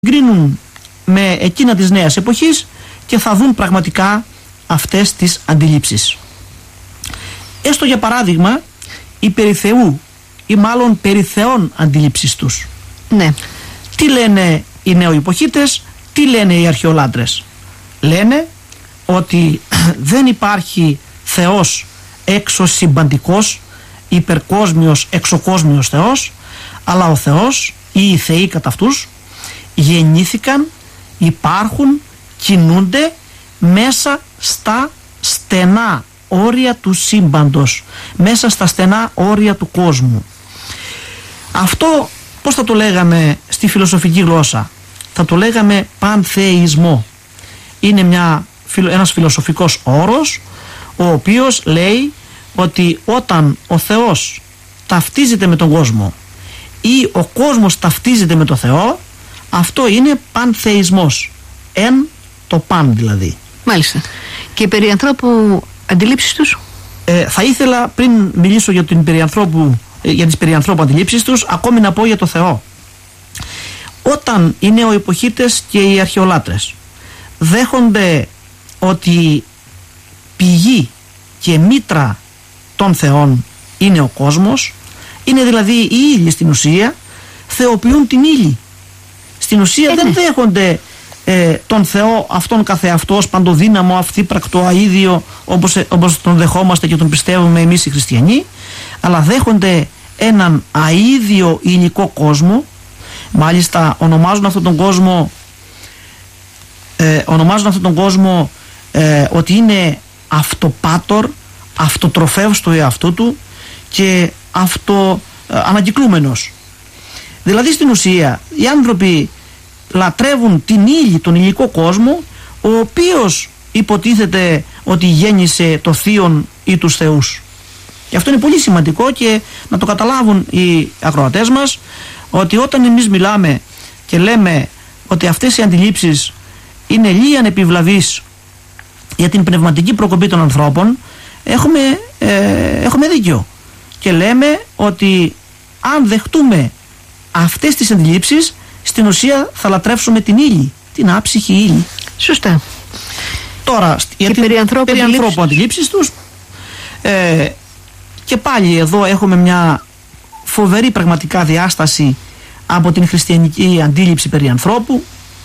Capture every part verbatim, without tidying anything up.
γκρίνουν με εκείνα της νέας εποχής και θα δουν πραγματικά αυτές τις αντιλήψεις. Έστω για παράδειγμα οι περί Θεού ή μάλλον περί Θεών αντιλήψεις τους. Ναι. Τι λένε οι νεοϋποχίτες, τι λένε οι αρχαιολάτρες? Λένε ότι δεν υπάρχει Θεός έξω συμπαντικός, υπερκόσμιος, εξωκόσμιος Θεός, αλλά ο Θεός ή οι Θεοί κατά αυτούς γεννήθηκαν, υπάρχουν, κινούνται μέσα στα στενά όρια του σύμπαντος, μέσα στα στενά όρια του κόσμου. Αυτό πώς θα το λέγαμε στη φιλοσοφική γλώσσα? Θα το λέγαμε πανθεϊσμό. Είναι μια, ένας φιλοσοφικός όρος ο οποίος λέει ότι όταν ο Θεός ταυτίζεται με τον κόσμο ή ο κόσμος ταυτίζεται με τον Θεό, αυτό είναι πανθεϊσμός. Εν το παν δηλαδή. Μάλιστα. Και περί ανθρώπου αντιλήψεις τους? Ε, θα ήθελα πριν μιλήσω για, την περιανθρώπου, για τις περιανθρώπου αντιλήψεις τους, ακόμη να πω για το Θεό. Όταν οι νεοϋποχίτες και οι αρχαιολάτρες δέχονται ότι πηγή και μήτρα των θεών είναι ο κόσμος, είναι δηλαδή οι ήλιοι στην ουσία, θεοποιούν την ήλιοι. Στην ουσία ε, δεν ναι. δέχονται ε, τον Θεό αυτόν καθεαυτός, παντοδύναμο, αυθύπρακτο, αίδιο, όπως, όπως τον δεχόμαστε και τον πιστεύουμε εμείς οι χριστιανοί, αλλά δέχονται έναν αίδιο υλικό κόσμο. Μάλιστα ονομάζουν αυτόν τον κόσμο ε, ονομάζουν αυτόν τον κόσμο ε, ότι είναι αυτοπάτορ, αυτοτροφεύς του εαυτού του και αυτοανακυκλούμενος. Δηλαδή στην ουσία οι άνθρωποι λατρεύουν την ύλη, τον υλικό κόσμο, ο οποίος υποτίθεται ότι γέννησε το θείον ή τους θεούς. Και αυτό είναι πολύ σημαντικό και να το καταλάβουν οι ακροατές μας, ότι όταν εμείς μιλάμε και λέμε ότι αυτές οι αντιλήψεις είναι λίαν επιβλαβείς για την πνευματική προκοπή των ανθρώπων, έχουμε, ε, έχουμε δίκιο. Και λέμε ότι αν δεχτούμε αυτές τις αντιλήψεις, στην ουσία θα λατρεύσουμε την ύλη, την άψυχη ύλη. Σωστά. Τώρα, για την περί ανθρώπου αντιλήψεις τους, ε, και πάλι εδώ έχουμε μια φοβερή πραγματικά διάσταση από την χριστιανική αντίληψη περί ανθρώπου.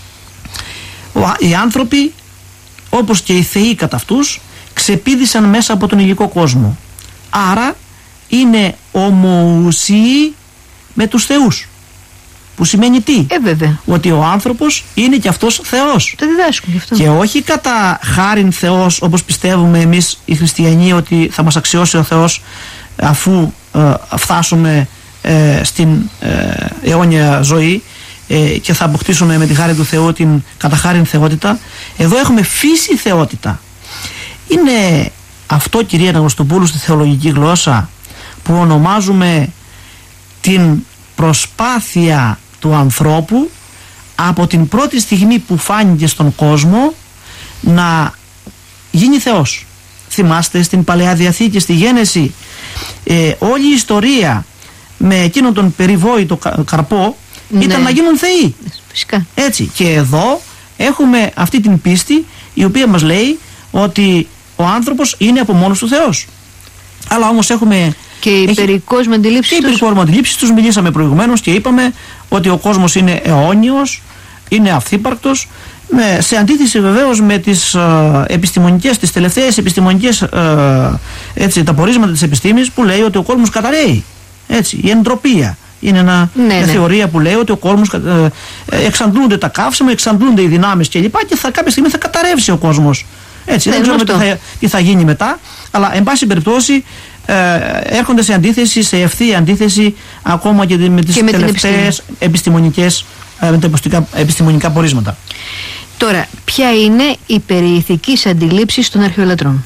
Οι άνθρωποι, όπως και οι θεοί κατά αυτούς, ξεπήδησαν μέσα από τον υλικό κόσμο. Άρα είναι ομοουσιοί με τους θεούς. Που σημαίνει τι? Ε, βέβαια. Ότι ο άνθρωπος είναι και αυτός Θεός. Το διδάσκουν γι' αυτό. Και όχι κατά χάριν Θεός, όπως πιστεύουμε εμείς οι χριστιανοί, ότι θα μας αξιώσει ο Θεός αφού ε, φτάσουμε ε, στην ε, αιώνια ζωή ε, και θα αποκτήσουμε με τη χάρη του Θεού την κατά χάριν θεότητα. Εδώ έχουμε φύση θεότητα. Είναι αυτό, κυρία Αναγνωστοπούλου, στη θεολογική γλώσσα που ονομάζουμε την προσπάθεια του ανθρώπου από την πρώτη στιγμή που φάνηκε στον κόσμο να γίνει Θεός. Θυμάστε στην Παλαιά Διαθήκη, στη Γένεση, ε, όλη η ιστορία με εκείνον τον περιβόητο καρπό, ναι, ήταν να γίνουν θεοί. Φυσικά. Έτσι. Και εδώ έχουμε αυτή την πίστη η οποία μας λέει ότι ο άνθρωπος είναι από μόνος του Θεός. Αλλά όμως έχουμε και οι περικόσμοι αντιλήψεις τους. Και οι αντιλήψεις τους μιλήσαμε προηγουμένως και είπαμε ότι ο κόσμος είναι αιώνιος, είναι αυθύπαρκτος, με, σε αντίθεση βεβαίως με τις ε, επιστημονικές, τις τελευταίες επιστημονικές ε, έτσι, τα πορίσματα της επιστήμης που λέει ότι ο κόσμος καταραίει. Έτσι, η εντροπία είναι ένα, ναι, μια ναι. θεωρία που λέει ότι ο κόσμος ε, ε, εξαντλούνται τα καύσιμα, εξαντλούνται οι δυνάμεις κλπ. Και θα, κάποια στιγμή θα καταρρεύσει ο κόσμος. Έτσι, ναι, δεν ξέρουμε τι θα, τι θα γίνει μετά, αλλά εν πάση περιπτώσει ε, έρχονται σε αντίθεση, σε ευθεία αντίθεση ακόμα και με τις και τελευταίες επιστημονικές, ε, με τα επιστημονικά πορίσματα. Τώρα, ποια είναι η περιηθικής αντιλήψη των αρχαιολατρών?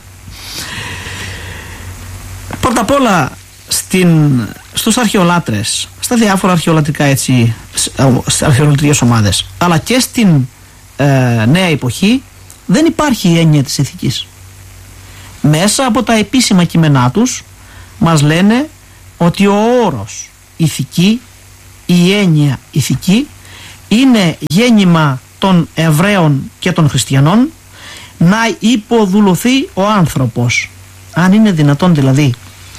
Πρώτα απ' όλα στην, στους αρχαιολάτρες, στα διάφορα αρχαιολατρικά έτσι, αρχαιολατρικές ομάδες, αλλά και στην ε, νέα εποχή, δεν υπάρχει η έννοια της ηθικής. Μέσα από τα επίσημα κείμενά τους μας λένε ότι ο όρος ηθική, η έννοια ηθική, είναι γέννημα των Εβραίων και των Χριστιανών, να υποδουλωθεί ο άνθρωπος. Αν είναι δυνατόν δηλαδή.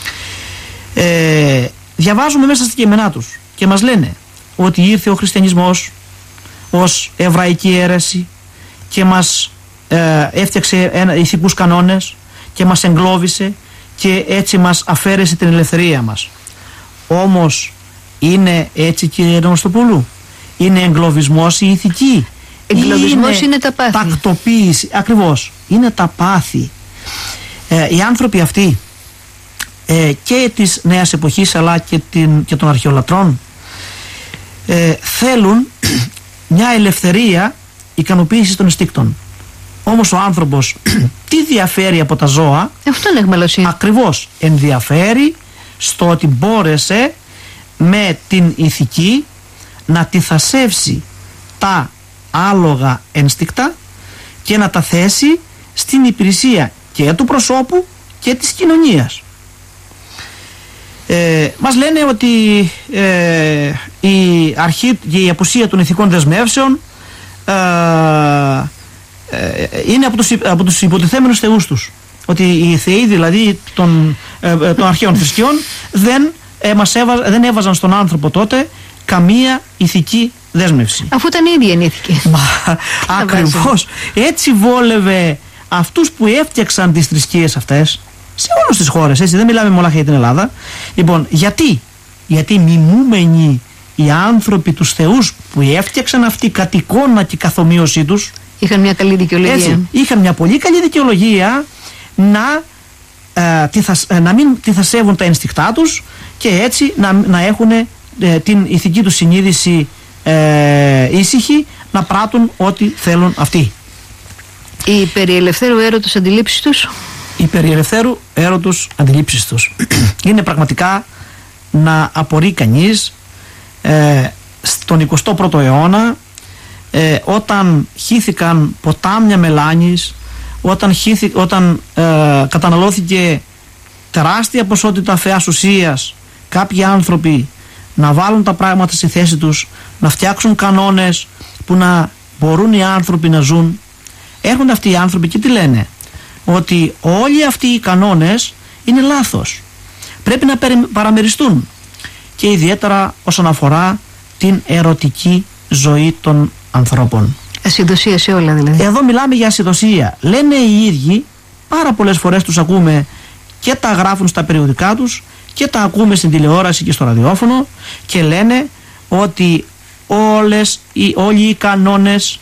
Ε, διαβάζουμε μέσα στα κείμενά τους και μας λένε ότι ήρθε ο χριστιανισμός ως εβραϊκή αίρεση και μας ε, έφτιαξε ένα, ηθικούς κανόνες και μας εγκλώβησε και έτσι μας αφαίρεσε την ελευθερία μας. Όμως είναι έτσι, κύριε Νομοστοπούλου? Είναι εγκλωβισμός η ηθική? Εγκλωβισμός είναι, είναι τα πάθη. Τακτοποίηση, ακριβώς. Είναι τα πάθη. Ε, οι άνθρωποι αυτοί ε, και της νέας εποχής αλλά και, την, και των αρχαιολατρών ε, θέλουν μια ελευθερία ικανοποίησης των инстίκτων. Όμως ο άνθρωπος τι διαφέρει από τα ζώα? Αυτό είναι εγμαλωσία. Ακριβώς, ενδιαφέρει στο ότι μπόρεσε με την ηθική να τυθασεύσει τα άλογα ένστικτα και να τα θέσει στην υπηρεσία και του προσώπου και της κοινωνίας. Ε, μας λένε ότι ε, η αρχή και η απουσία των ηθικών δεσμεύσεων ε, ε, είναι από τους, από τους υποτιθέμενους θεούς τους. Ότι οι θεοί δηλαδή των, ε, των αρχαίων θρησκειών δεν, ε, μας έβαζ, δεν έβαζαν στον άνθρωπο τότε καμία ηθική δέσμευση. Αφού ήταν η ίδια ηθική. Ακριβώς. Έτσι βόλευε αυτούς που έφτιαξαν τις θρησκείες αυτές σε όλες τις χώρες, έτσι, δεν μιλάμε μονάχα για την Ελλάδα. Λοιπόν, γιατί? Γιατί μιμούμενοι οι άνθρωποι τους θεούς που έφτιαξαν αυτή κατ' εικόνα και καθομοίωσή τους, είχαν μια καλή δικαιολογία. Έτσι, είχαν μια πολύ καλή δικαιολογία να, ε, τυθασ, ε, να μην τυθασεύουν τα ένστικτά τους και έτσι να, να έχουν ε, την ηθική τους συνείδηση ε, ήσυχη, να πράττουν ό,τι θέλουν αυτοί. Η περί ελευθέρου έρωτος αντιλήψεις τους. Οι περί ελευθέρου έρωτος αντιλήψεις τους είναι πραγματικά να απορεί κανείς ε, στον εικοστό πρώτο αιώνα, ε, όταν χύθηκαν ποτάμια μελάνης, όταν, χύθη, όταν ε, καταναλώθηκε τεράστια ποσότητα φαιάς ουσίας, κάποιοι άνθρωποι να βάλουν τα πράγματα στη θέση τους, να φτιάξουν κανόνες που να μπορούν οι άνθρωποι να ζουν. Έρχονται αυτοί οι άνθρωποι και τι λένε? Ότι όλοι αυτοί οι κανόνες είναι λάθος, πρέπει να παραμεριστούν, και ιδιαίτερα όσον αφορά την ερωτική ζωή των ανθρώπων. Ασυδοσία σε όλα δηλαδή. Εδώ μιλάμε για ασυδοσία. Λένε οι ίδιοι, πάρα πολλές φορές τους ακούμε και τα γράφουν στα περιοδικά τους και τα ακούμε στην τηλεόραση και στο ραδιόφωνο, και λένε ότι όλες, οι, όλοι οι κανόνες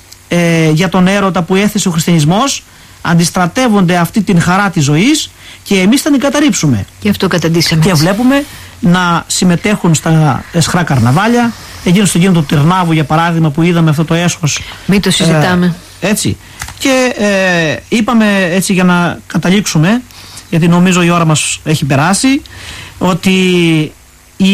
ε, για τον έρωτα που έθεσε ο χριστιανισμός αντιστρατεύονται αυτή την χαρά της ζωής και εμείς θα την καταρρίψουμε. Γι' αυτό καταντήσαμε. Και βλέπουμε να συμμετέχουν στα εσχρά καρναβάλια, εκείνο στο γήινο του Τυρνάβου για παράδειγμα που είδαμε αυτό το έσχος. Μην το συζητάμε. Ε, έτσι. Και ε, είπαμε έτσι για να καταλήξουμε, γιατί νομίζω η ώρα μας έχει περάσει, ότι η,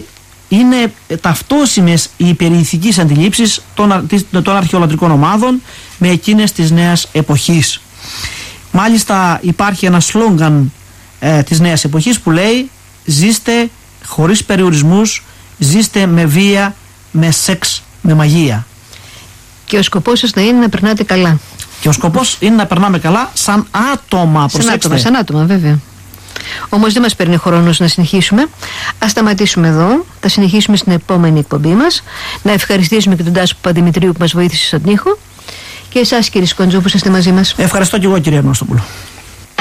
είναι ταυτόσιμες οι περιηθικές αντιλήψεις των, των αρχαιολατρικών ομάδων με εκείνες της νέας εποχής. Μάλιστα υπάρχει ένα σλόγγαν ε, της νέας εποχής που λέει: ζήστε χωρίς περιορισμούς, ζήστε με βία, με σεξ, με μαγεία. Και ο σκοπός σας να είναι να περνάτε καλά. Και ο σκοπός είναι να περνάμε καλά σαν άτομα. Σαν άτομα, σαν άτομα βέβαια. Όμως δεν μας παίρνει χρόνος να συνεχίσουμε. Ας σταματήσουμε εδώ. Θα συνεχίσουμε στην επόμενη εκπομπή μας. Να ευχαριστήσουμε και τον Τάσο Παπαδημητρίου που μας βοήθησε στον ήχο. Και εσάς κύριε Σκοντζού που είστε μαζί μας. Ευχαριστώ και εγώ κύριε Γνωστόπουλο.